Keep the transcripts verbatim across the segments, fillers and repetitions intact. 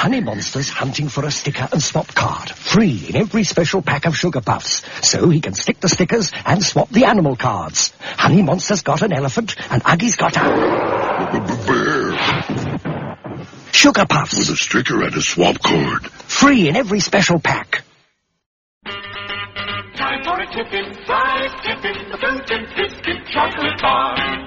Honey Monster's hunting for a sticker and swap card, free in every special pack of Sugar Puffs, so he can stick the stickers and swap the animal cards. Honey Monster's got an elephant, and Uggie's got a... bear. Sugar Puffs. With a sticker and a swap card. Free in every special pack. Time for a tippin', fried tippin', the fruit and biscuit chocolate bar.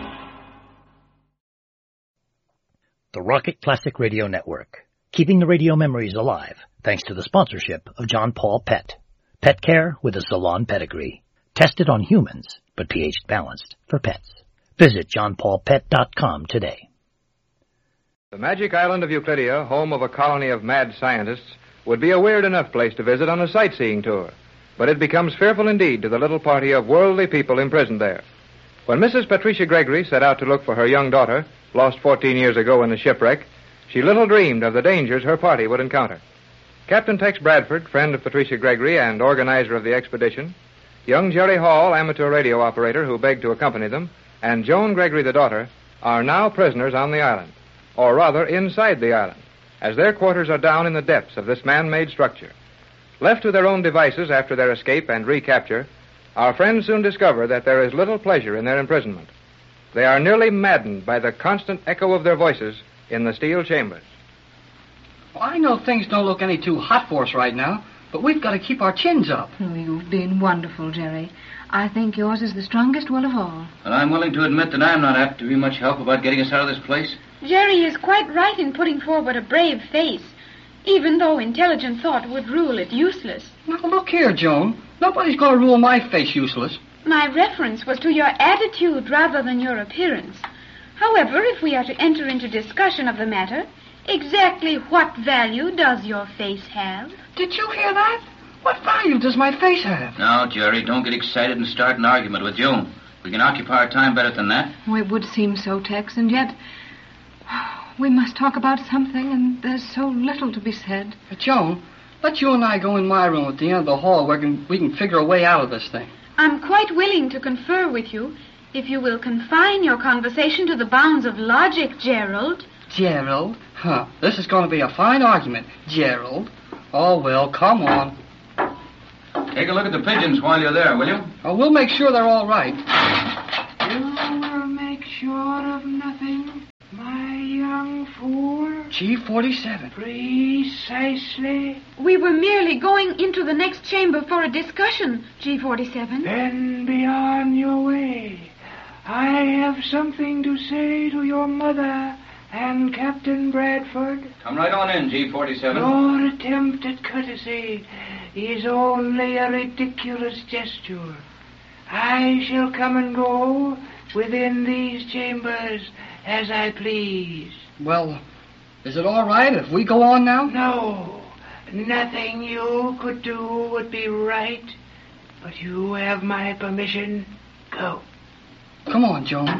The Rocket Classic Radio Network, keeping the radio memories alive thanks to the sponsorship of John Paul Pet. Pet care with a salon pedigree. Tested on humans, but pH balanced for pets. Visit john paul pet dot com today. The magic island of Euclidia, home of a colony of mad scientists, would be a weird enough place to visit on a sightseeing tour. But it becomes fearful indeed to the little party of worldly people imprisoned there. When Missus Patricia Gregory set out to look for her young daughter, lost fourteen years ago in the shipwreck, she little dreamed of the dangers her party would encounter. Captain Tex Bradford, friend of Patricia Gregory and organizer of the expedition, young Jerry Hall, amateur radio operator who begged to accompany them, and Joan Gregory, the daughter, are now prisoners on the island, or rather inside the island, as their quarters are down in the depths of this man-made structure. Left to their own devices after their escape and recapture, our friends soon discover that there is little pleasure in their imprisonment. They are nearly maddened by the constant echo of their voices in the steel chambers. Well, I know things don't look any too hot for us right now, but we've got to keep our chins up. Oh, you've been wonderful, Jerry. I think yours is the strongest will of all. And I'm willing to admit that I'm not apt to be much help about getting us out of this place. Jerry is quite right in putting forward a brave face, even though intelligent thought would rule it useless. Now, look here, Joan. Nobody's going to rule my face useless. My reference was to your attitude rather than your appearance. However, if we are to enter into discussion of the matter, exactly what value does your face have? Did you hear that? What value does my face have? Now, Jerry, don't get excited and start an argument with Joan. We can occupy our time better than that. Oh, it would seem so, Tex, and yet we must talk about something, and there's so little to be said. But Joan, let you and I go in my room at the end of the hall where we can, we can figure a way out of this thing. I'm quite willing to confer with you if you will confine your conversation to the bounds of logic, Gerald. Gerald? Huh. This is going to be a fine argument. Gerald. Oh, well, come on. Take a look at the pigeons while you're there, will you? Oh, we'll make sure they're all right. You will make sure of nothing, my young fool. G forty-seven. Precisely. We were merely going into the next chamber for a discussion, G forty-seven. Then be on your way. I have something to say to your mother and Captain Bradford. Come right on in, G forty-seven. Your attempt at courtesy is only a ridiculous gesture. I shall come and go within these chambers as I please. Well, is it all right if we go on now? No. Nothing you could do would be right. But you have my permission. Go. Come on, Joan.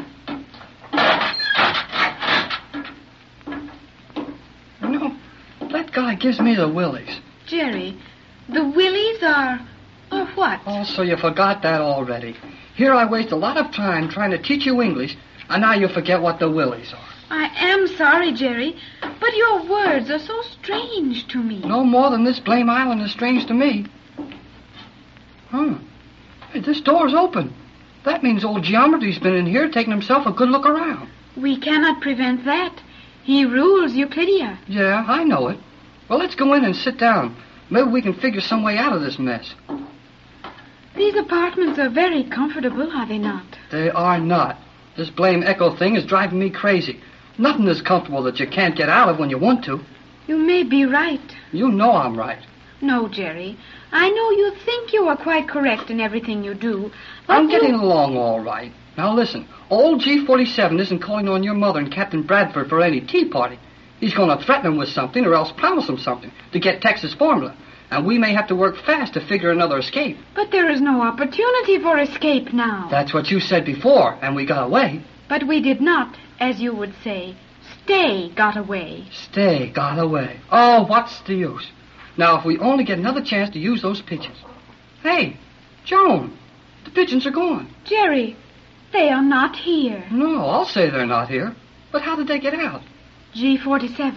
You know, that guy gives me the willies. Jerry, the willies are... are what? Oh, so you forgot that already. Here I waste a lot of time trying to teach you English, and now you forget what the willies are. I am sorry, Jerry, but your words are so strange to me. No more than this blame island is strange to me. Huh. Hey, this door's open. That means old Geometry's been in here taking himself a good look around. We cannot prevent that. He rules Euclidia. Yeah, I know it. Well, let's go in and sit down. Maybe we can figure some way out of this mess. These apartments are very comfortable, are they not? They are not. This blame echo thing is driving me crazy. Nothing is comfortable that you can't get out of when you want to. You may be right. You know I'm right. No, Jerry. I know you think you are quite correct in everything you do. But I'm you... getting along all right. Now listen, old G forty-seven isn't calling on your mother and Captain Bradford for any tea party. He's going to threaten them with something or else promise them something to get Texas formula. And we may have to work fast to figure another escape. But there is no opportunity for escape now. That's what you said before, and we got away. But we did not, as you would say. Stay got away. Stay got away. Oh, what's the use? Now, if we only get another chance to use those pigeons. Hey, Joan, the pigeons are gone. Jerry, they are not here. No, I'll say they're not here. But how did they get out? G forty-seven.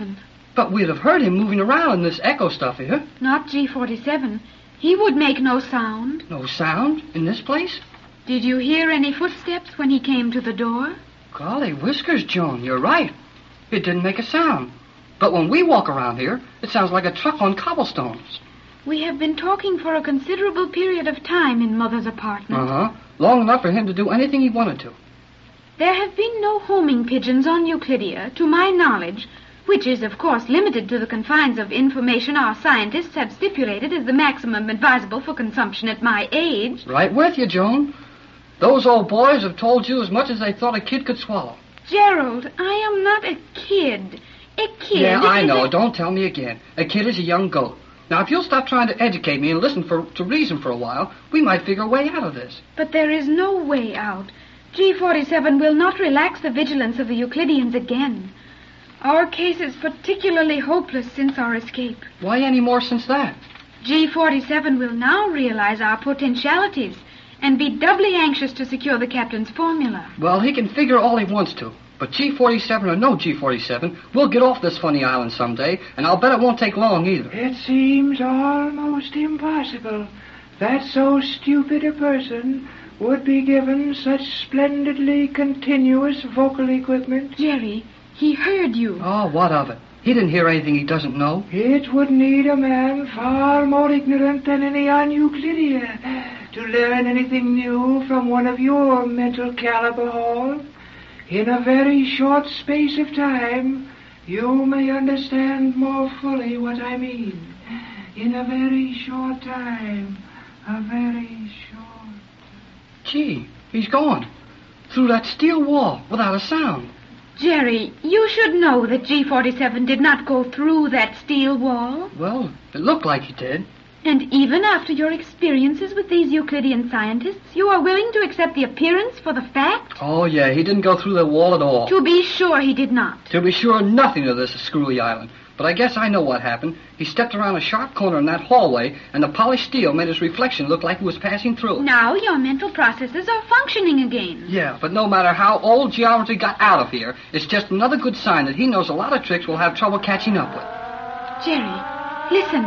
But we'd have heard him moving around in this echo stuff here. Not G forty-seven. He would make no sound. No sound in this place? Did you hear any footsteps when he came to the door? Golly whiskers, Joan, you're right. It didn't make a sound. But when we walk around here, it sounds like a truck on cobblestones. We have been talking for a considerable period of time in Mother's apartment. Uh-huh. Long enough for him to do anything he wanted to. There have been no homing pigeons on Euclidia, to my knowledge, which is, of course, limited to the confines of information our scientists have stipulated as the maximum advisable for consumption at my age. Right with you, Joan. Those old boys have told you as much as they thought a kid could swallow. Gerald, I am not a kid. A kid Yeah, I is know. A... Don't tell me again. A kid is a young goat. Now, if you'll stop trying to educate me and listen for, to reason for a while, we might figure a way out of this. But there is no way out. G forty-seven will not relax the vigilance of the Euclideans again. Our case is particularly hopeless since our escape. Why any more since that? G forty-seven will now realize our potentialities and be doubly anxious to secure the captain's formula. Well, he can figure all he wants to. But G forty-seven or no G forty-seven, we'll get off this funny island someday, and I'll bet it won't take long either. It seems almost impossible that so stupid a person would be given such splendidly continuous vocal equipment. Jerry, he heard you. Oh, what of it? He didn't hear anything he doesn't know. It would need a man far more ignorant than any on Euclidia to learn anything new from one of your mental caliber, Hall. In a very short space of time, you may understand more fully what I mean. In a very short time. A very short... Gee, he's gone. Through that steel wall, without a sound. Jerry, you should know that G forty-seven did not go through that steel wall. Well, it looked like he did. And even after your experiences with these Euclidean scientists, you are willing to accept the appearance for the fact? Oh, yeah, he didn't go through the wall at all. To be sure he did not. To be sure, nothing of this is Screwy Island. But I guess I know what happened. He stepped around a sharp corner in that hallway, and the polished steel made his reflection look like he was passing through. Now your mental processes are functioning again. Yeah, but no matter how old geometry got out of here, it's just another good sign that he knows a lot of tricks we'll have trouble catching up with. Jerry, listen.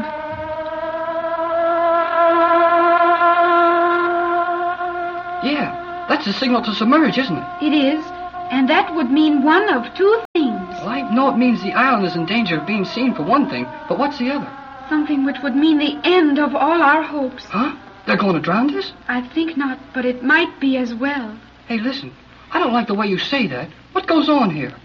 Yeah, that's a signal to submerge, isn't it? It is, and that would mean one of two things. Well, I know it means the island is in danger of being seen for one thing, but what's the other? Something which would mean the end of all our hopes. Huh? They're going to drown us? I think not, but it might be as well. Hey, listen, I don't like the way you say that. What goes on here?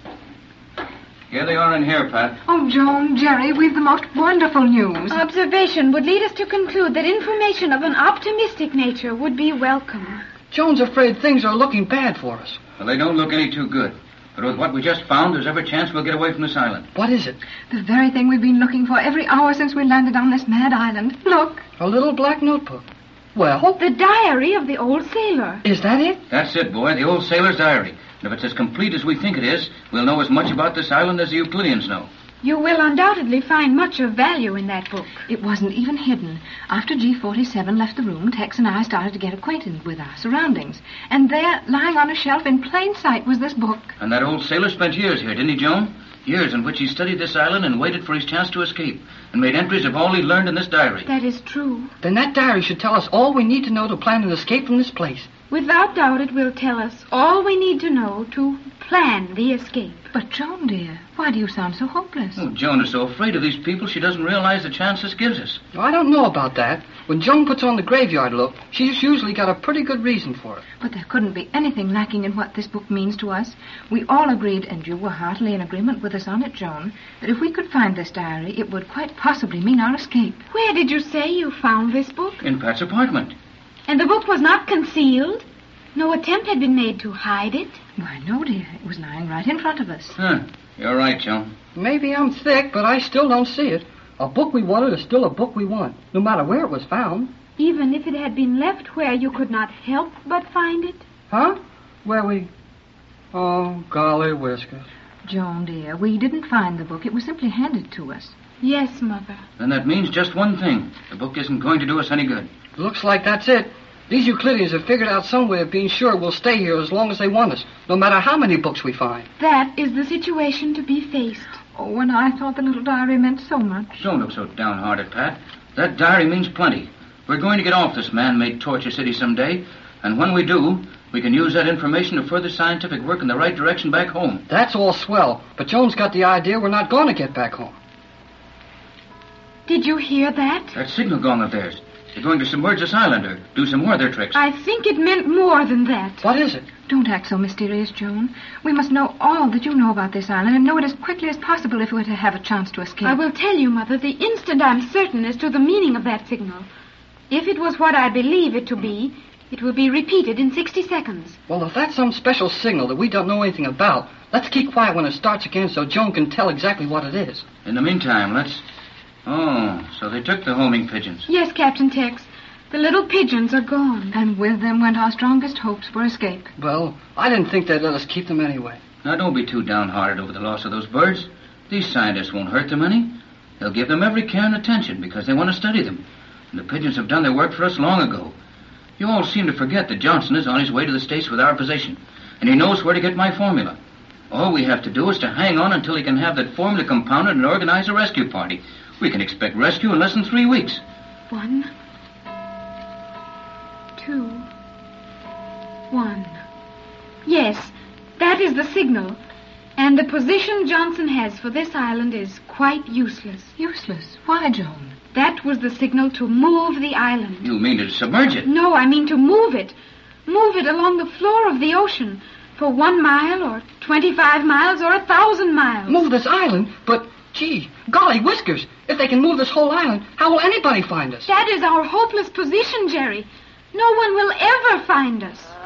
Here they are in here, Pat. Oh, Joan, Jerry, we've the most wonderful news. Observation would lead us to conclude that information of an optimistic nature would be welcome. Joan's afraid things are looking bad for us. Well, they don't look any too good. But with what we just found, there's every chance we'll get away from this island. What is it? The very thing we've been looking for every hour since we landed on this mad island. Look. A little black notebook. Well? The diary of the old sailor. Is that it? That's it, boy, the old sailor's diary. And if it's as complete as we think it is, we'll know as much about this island as the Euclideans know. You will undoubtedly find much of value in that book. It wasn't even hidden. After G forty-seven left the room, Tex and I started to get acquainted with our surroundings. And there, lying on a shelf in plain sight, was this book. And that old sailor spent years here, didn't he, Joan? Years in which he studied this island and waited for his chance to escape, and made entries of all he learned in this diary. That is true. Then that diary should tell us all we need to know to plan an escape from this place. Without doubt, it will tell us all we need to know to plan the escape. But, Joan, dear, why do you sound so hopeless? Oh, Joan is so afraid of these people she doesn't realize the chance this gives us. I don't know about that. When Joan puts on the graveyard look, she's usually got a pretty good reason for it. But there couldn't be anything lacking in what this book means to us. We all agreed, and you were heartily in agreement with us on it, Joan, that if we could find this diary, it would quite possibly mean our escape. Where did you say you found this book? In Pat's apartment. And the book was not concealed? No attempt had been made to hide it? Why, no, dear. It was lying right in front of us. Huh. You're right, Joan. Maybe I'm thick, but I still don't see it. A book we wanted is still a book we want, no matter where it was found. Even if it had been left where you could not help but find it? Huh? Where we... Oh, golly whiskers. Joan, dear, we didn't find the book. It was simply handed to us. Yes, Mother. Then that means just one thing. The book isn't going to do us any good. Looks like that's it. These Euclideans have figured out some way of being sure we'll stay here as long as they want us, no matter how many books we find. That is the situation to be faced. Oh, and I thought the little diary meant so much. Don't look so downhearted, Pat. That diary means plenty. We're going to get off this man-made torture city someday, and when we do, we can use that information to further scientific work in the right direction back home. That's all swell, but Joan's got the idea we're not going to get back home. Did you hear that? That signal gong of theirs. They're going to submerge this island or do some more of their tricks. I think it meant more than that. What is it? Don't act so mysterious, Joan. We must know all that you know about this island and know it as quickly as possible if we're to have a chance to escape. I will tell you, Mother, the instant I'm certain as to the meaning of that signal. If it was what I believe it to be, it will be repeated in sixty seconds. Well, if that's some special signal that we don't know anything about, let's keep quiet when it starts again so Joan can tell exactly what it is. In the meantime, let's... Oh, so they took the homing pigeons. Yes, Captain Tex. The little pigeons are gone. And with them went our strongest hopes for escape. Well, I didn't think they'd let us keep them anyway. Now, don't be too downhearted over the loss of those birds. These scientists won't hurt them any. They'll give them every care and attention because they want to study them. And the pigeons have done their work for us long ago. You all seem to forget that Johnson is on his way to the States with our position, and he knows where to get my formula. All we have to do is to hang on until he can have that formula compounded and organize a rescue party. We can expect rescue in less than three weeks. One, two, one. Yes, that is the signal. And the position Johnson has for this island is quite useless. Useless? Why, Joan? That was the signal to move the island. You mean to submerge it? No, I mean to move it. Move it along the floor of the ocean for one mile or twenty-five miles or a thousand miles. Move this island? But, gee, golly whiskers, if they can move this whole island, how will anybody find us? That is our hopeless position, Jerry. No one will ever find us.